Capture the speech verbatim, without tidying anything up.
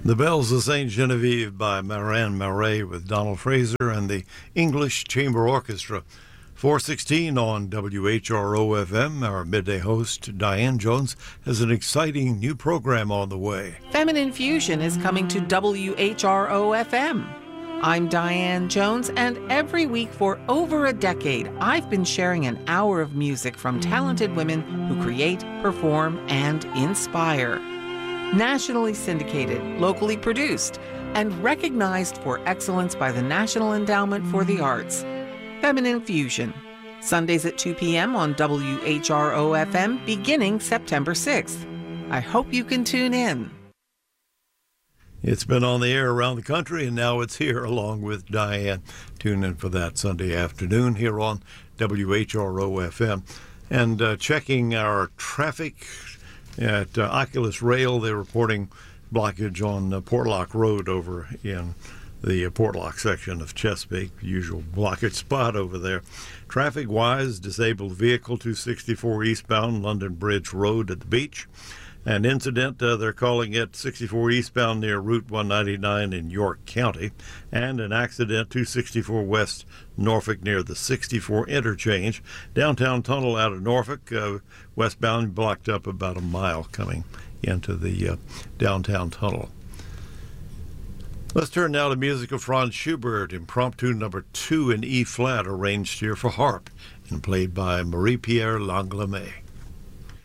The Bells of Saint Genevieve by Marin Marais with Donald Fraser and the English Chamber Orchestra. four sixteen on W H R O F M. Our midday host, Diane Jones, has an exciting new program on the way. Feminine Fusion is coming to W H R O F M. I'm Diane Jones, and every week for over a decade, I've been sharing an hour of music from talented women who create, perform, and inspire. Nationally syndicated, locally produced, and recognized for excellence by the National Endowment for the Arts. Feminine Fusion, Sundays at two p.m. on W H R O F M beginning September sixth. I hope you can tune in. It's been on the air around the country, and now it's here along with Diane. Tune in for that Sunday afternoon here on W H R O F M. And uh, checking our traffic at uh, Oculus Rail, they're reporting blockage on uh, Portlock Road over in the uh, Portlock section of Chesapeake, usual blockage spot over there. Traffic-wise, disabled vehicle two sixty-four eastbound London Bridge Road at the beach. An incident, uh, they're calling it sixty-four eastbound near Route one ninety-nine in York County, and an accident two sixty-four west Norfolk near the sixty-four interchange. Downtown tunnel out of Norfolk, uh, westbound blocked up about a mile coming into the uh, downtown tunnel. Let's turn now to music of Franz Schubert, Impromptu number two in E-flat, arranged here for harp and played by Marie-Pierre Langlois.